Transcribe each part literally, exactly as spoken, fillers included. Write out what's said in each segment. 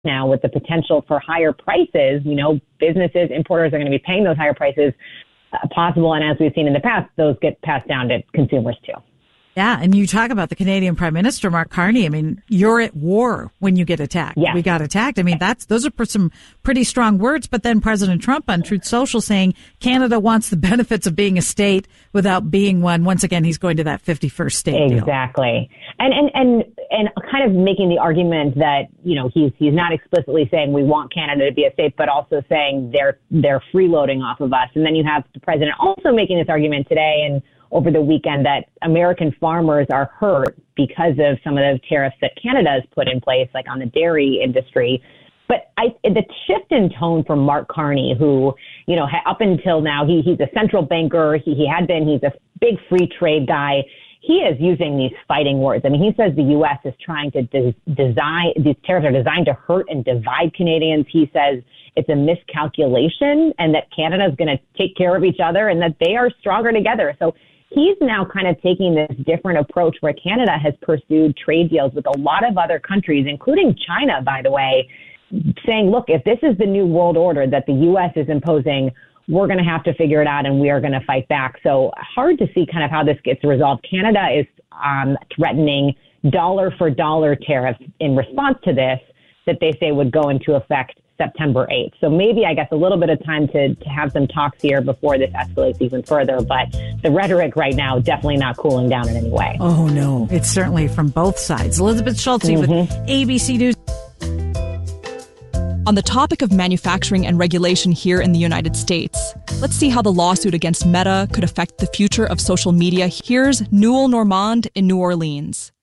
now with the potential for higher prices. You know, businesses, importers are going to be paying those higher prices uh, possible. And as we've seen in the past, those get passed down to consumers too. Yeah, and you talk about the Canadian Prime Minister, Mark Carney. I mean, you're at war when you get attacked. Yeah. We got attacked. I mean, that's those are some pretty strong words. But then President Trump on Truth Social saying Canada wants the benefits of being a state without being one. Once again, he's going to that fifty-first state deal. Exactly. And, and, and, and kind of making the argument that, you know, he's, he's not explicitly saying we want Canada to be a state, but also saying they're, they're freeloading off of us. And then you have the president also making this argument today and over the weekend that American farmers are hurt because of some of the tariffs that Canada has put in place, like on the dairy industry. But I, the shift in tone from Mark Carney, who, you know, up until now, he, he's a central banker. He, he had been, he's a big free trade guy. He is using these fighting words. I mean, he says the U S is trying to de- design, these tariffs are designed to hurt and divide Canadians. He says it's a miscalculation and that Canada is going to take care of each other and that they are stronger together. So he's now kind of taking this different approach where Canada has pursued trade deals with a lot of other countries, including China, by the way, saying, look, if this is the new world order that the U S is imposing, we're going to have to figure it out and we are going to fight back. So hard to see kind of how this gets resolved. Canada is um, threatening dollar for dollar tariffs in response to this that they say would go into effect September eighth. So maybe, I guess, a little bit of time to, to have some talks here before this escalates even further. But the rhetoric right now definitely not cooling down in any way. Oh, no. It's certainly from both sides. Elizabeth Schulte mm-hmm. with A B C News. On the topic of manufacturing and regulation here in the United States, let's see how the lawsuit against Meta could affect the future of social media. Here's Newell Normand in New Orleans.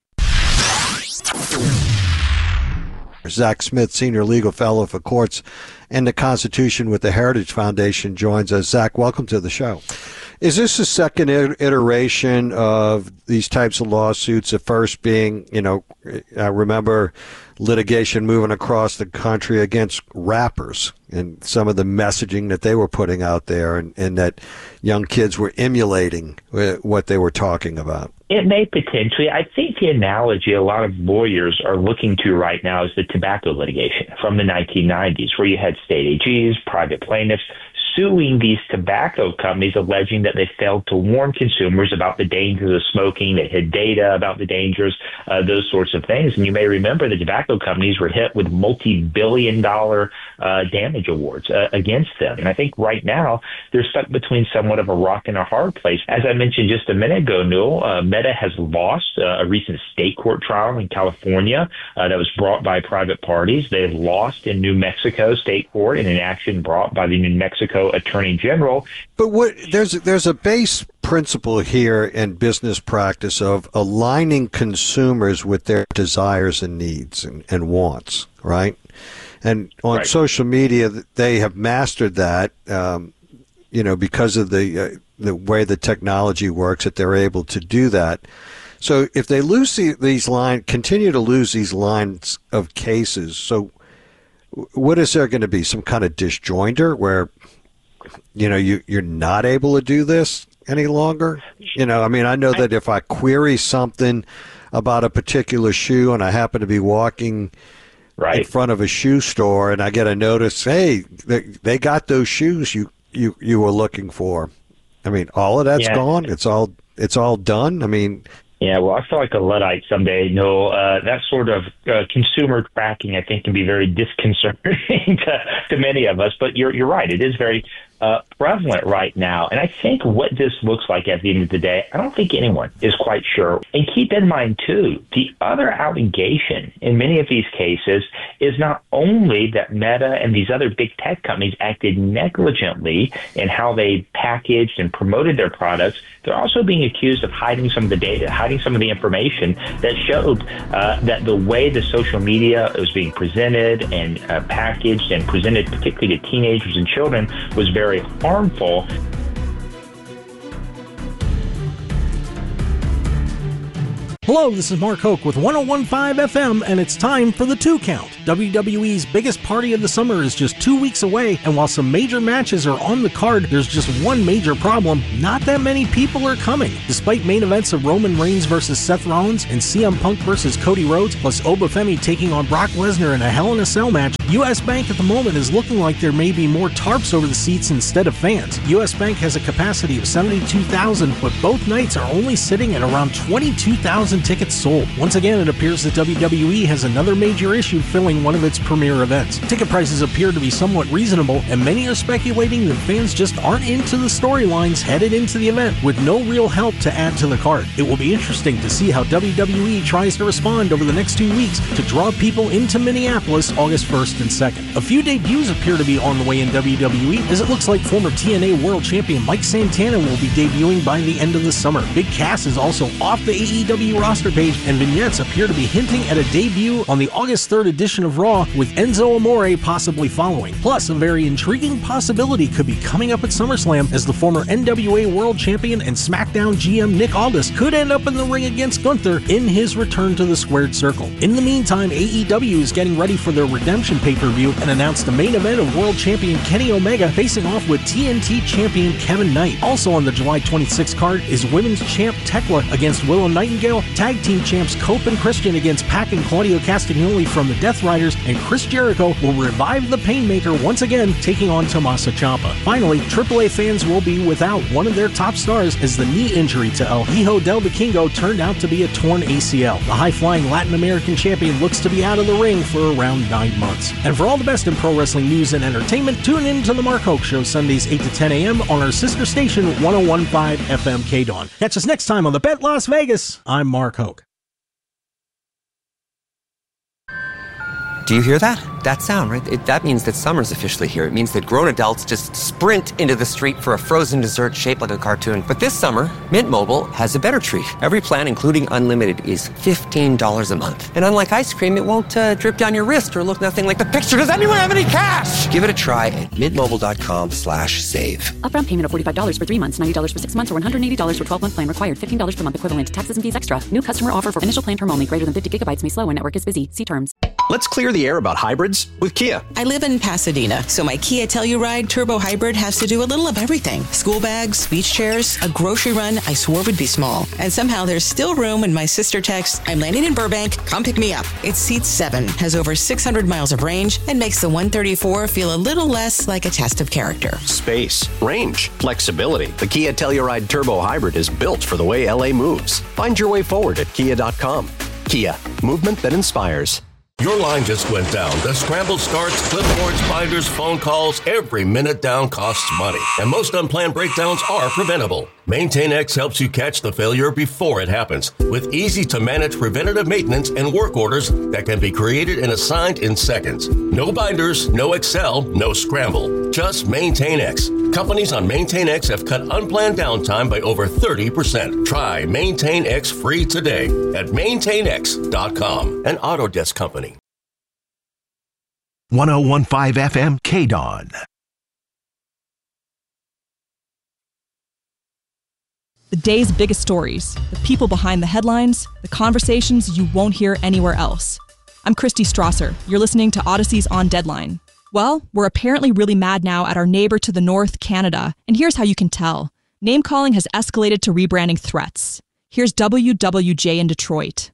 Zach Smith, Senior Legal Fellow for Courts and the Constitution with the Heritage Foundation, joins us. Zach, welcome to the show. Is this the second iteration of these types of lawsuits? The first being, you know, I remember litigation moving across the country against rappers and some of the messaging that they were putting out there and, and that young kids were emulating what they were talking about. It may potentially. I think the analogy a lot of lawyers are looking to right now is the tobacco litigation from the nineteen nineties, where you had state A Gs, private plaintiffs, suing these tobacco companies, alleging that they failed to warn consumers about the dangers of smoking. They had data about the dangers, uh, those sorts of things. And you may remember the tobacco companies were hit with multi-billion dollar uh, damage awards uh, against them. And I think right now they're stuck between somewhat of a rock and a hard place. As I mentioned just a minute ago, Newell, uh, Meta has lost uh, a recent state court trial in California uh, that was brought by private parties. They've lost in New Mexico state court in an action brought by the New Mexico Attorney General. But what there's there's a base principle here in business practice of aligning consumers with their desires and needs and, and wants, right? And on right. social media, they have mastered that, um, you know, because of the uh, the way the technology works, that they're able to do that. So if they lose the, these lines, continue to lose these lines of cases, so what is there going to be? Some kind of disjoinder where, you know, you, you're not able to do this any longer? You know, I mean, I know that if I query something about a particular shoe and I happen to be walking right in front of a shoe store and I get a notice, hey, they, they got those shoes you, you, you were looking for. I mean, all of that's yeah. gone. It's all, it's all done. I mean, Yeah, well, I feel like a Luddite someday. No, uh, that sort of uh, consumer tracking, I think, can be very disconcerting to, to many of us. But you're you're right; it is very uh, prevalent right now. And I think what this looks like at the end of the day, I don't think anyone is quite sure. And keep in mind, too, the other allegation in many of these cases is not only that Meta and these other big tech companies acted negligently in how they packaged and promoted their products, they're also being accused of hiding some of the data, hiding some of the information that showed uh, that the way the social media was being presented and uh, packaged and presented, particularly to teenagers and children, was very harmful. Hello, this is Mark Hoke with one oh one point five F M, and it's time for the Two Count. W W E's biggest party of the summer is just two weeks away, and while some major matches are on the card, there's just one major problem. Not that many people are coming. Despite main events of Roman Reigns versus Seth Rollins and C M Punk versus Cody Rhodes, plus Obafemi taking on Brock Lesnar in a Hell in a Cell match, U S Bank at the moment is looking like there may be more tarps over the seats instead of fans. U S Bank has a capacity of seventy-two thousand, but both nights are only sitting at around twenty-two thousand tickets sold. Once again, it appears that W W E has another major issue filling one of its premier events. Ticket prices appear to be somewhat reasonable, and many are speculating that fans just aren't into the storylines headed into the event, with no real help to add to the card. It will be interesting to see how W W E tries to respond over the next two weeks to draw people into Minneapolis August first and second. A few debuts appear to be on the way in W W E, as it looks like former T N A World Champion Mike Santana will be debuting by the end of the summer. Big Cass is also off the A E W roster page, and vignettes appear to be hinting at a debut on the August third edition of Raw, with Enzo Amore possibly following. Plus, a very intriguing possibility could be coming up at SummerSlam, as the former N W A World Champion and SmackDown G M Nick Aldis could end up in the ring against Gunther in his return to the squared circle. In the meantime, A E W is getting ready for their Redemption pay-per-view and announced the main event of World Champion Kenny Omega facing off with T N T Champion Kevin Knight. Also on the July twenty-sixth card is Women's Champ Tekla against Willow Nightingale, Tag Team Champs Cope and Christian against Pac and Claudio Castagnoli from the Death Riders, and Chris Jericho will revive the Painmaker once again, taking on Tommaso Ciampa. Finally, triple A fans will be without one of their top stars, as the knee injury to El Hijo del Vikingo turned out to be a torn A C L. The high-flying Latin American champion looks to be out of the ring for around nine months. And for all the best in pro wrestling news and entertainment, tune in to The Mark Hoke Show Sundays eight to ten a.m. on our sister station one oh one point five F M K Dawn. Catch us next time on The Bet Las Vegas. I'm Mark Hoke. Do you hear that? That sound, right? It, that means that summer's officially here. It means that grown adults just sprint into the street for a frozen dessert shaped like a cartoon. But this summer, Mint Mobile has a better treat. Every plan, including unlimited, is fifteen dollars a month. And unlike ice cream, it won't uh, drip down your wrist or look nothing like the picture. Does anyone have any cash? Give it a try at mintmobile.com slash save. Upfront payment of forty-five dollars for three months, ninety dollars for six months, or one hundred eighty dollars for twelve-month plan required. fifteen dollars per month equivalent. Taxes and fees extra. New customer offer for initial plan term only. Greater than fifty gigabytes may slow when network is busy. See terms. Let's clear the air about hybrids with Kia. I live in Pasadena, so my Kia Telluride Turbo Hybrid has to do a little of everything. School bags, beach chairs, a grocery run I swore would be small. And somehow there's still room when my sister texts, I'm landing in Burbank, come pick me up. It seats seven, has over six hundred miles of range, and makes the one thirty-four feel a little less like a test of character. Space, range, flexibility. The Kia Telluride Turbo Hybrid is built for the way L A moves. Find your way forward at kia dot com. Kia, movement that inspires. Your line just went down. The scrambled starts, clipboards, binders, phone calls, every minute down costs money. And most unplanned breakdowns are preventable. MaintainX helps you catch the failure before it happens with easy-to-manage preventative maintenance and work orders that can be created and assigned in seconds. No binders, no Excel, no scramble. Just MaintainX. Companies on MaintainX have cut unplanned downtime by over thirty percent. Try MaintainX free today at maintain x dot com, an Autodesk company. one oh one point five F M K Dawn. The day's biggest stories, the people behind the headlines, the conversations you won't hear anywhere else. I'm Christy Strasser. You're listening to Odyssey's On Deadline. Well, we're apparently really mad now at our neighbor to the north, Canada. And here's how you can tell. Name-calling has escalated to rebranding threats. Here's W W J in Detroit.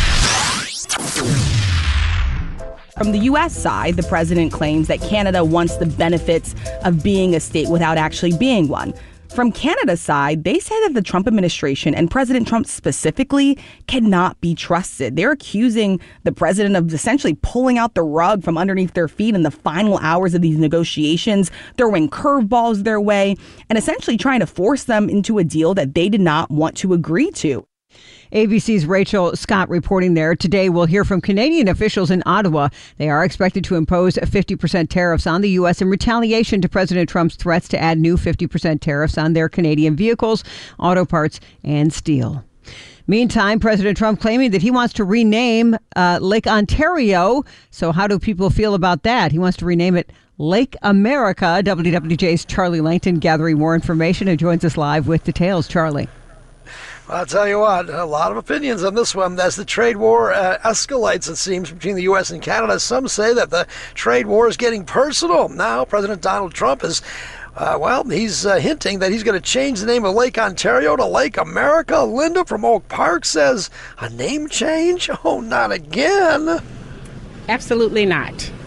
From the U S side, the president claims that Canada wants the benefits of being a state without actually being one. From Canada's side, they say that the Trump administration, and President Trump specifically, cannot be trusted. They're accusing the president of essentially pulling out the rug from underneath their feet in the final hours of these negotiations, throwing curveballs their way, and essentially trying to force them into a deal that they did not want to agree to. A B C's Rachel Scott reporting there. Today, we'll hear from Canadian officials in Ottawa. They are expected to impose fifty percent tariffs on the U S in retaliation to President Trump's threats to add new fifty percent tariffs on their Canadian vehicles, auto parts, and steel. Meantime, President Trump claiming that he wants to rename uh, Lake Ontario. So how do people feel about that? He wants to rename it Lake America. W W J's Charlie Langton gathering more information and joins us live with details. Charlie. I'll tell you what, a lot of opinions on this one. As the trade war uh, escalates, it seems, between the U S and Canada, some say that the trade war is getting personal. Now, President Donald Trump is, uh, well, he's uh, hinting that he's going to change the name of Lake Ontario to Lake America. Linda from Oak Park says, a name change? Oh, not again. Absolutely not.